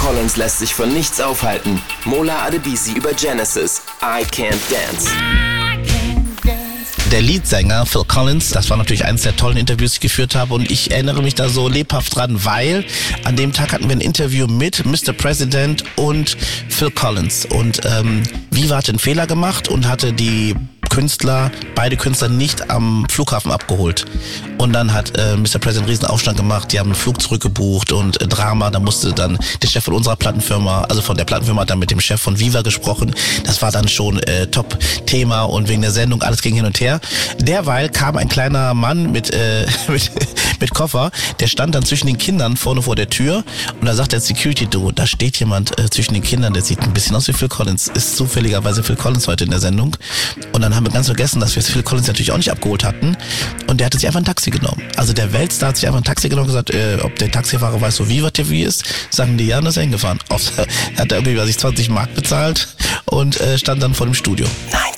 Collins lässt sich von nichts aufhalten. Mola Adebisi über Genesis, I Can't Dance. Der Leadsänger Phil Collins, das war natürlich eines der tollen Interviews, die ich geführt habe, und ich erinnere mich da so lebhaft dran, weil an dem Tag hatten wir ein Interview mit Mr. President und Phil Collins, und Viva hatte einen Fehler gemacht und hatte beide Künstler nicht am Flughafen abgeholt. Und dann hat Mr. President einen riesen Aufstand gemacht, die haben einen Flug zurückgebucht und Drama, da musste dann der Chef von unserer Plattenfirma, also von der Plattenfirma, hat dann mit dem Chef von Viva gesprochen. Das war dann schon Top-Thema, und wegen der Sendung, alles ging hin und her. Derweil kam ein kleiner Mann mit Koffer, der stand dann zwischen den Kindern vorne vor der Tür, und da sagt der Security, du, da steht jemand zwischen den Kindern, der sieht ein bisschen aus wie Phil Collins, ist zufälligerweise Phil Collins heute in der Sendung. Und dann haben wir ganz vergessen, dass wir Phil Collins natürlich auch nicht abgeholt hatten, und der hatte sich einfach ein Taxi genommen. Also der Weltstar hat sich einfach ein Taxi genommen und gesagt, ob der Taxifahrer weiß, wo Viva TV ist, sagen die, ja, und ist er hingefahren. Hat er irgendwie, 20 Mark bezahlt und stand dann vor dem Studio. Nein,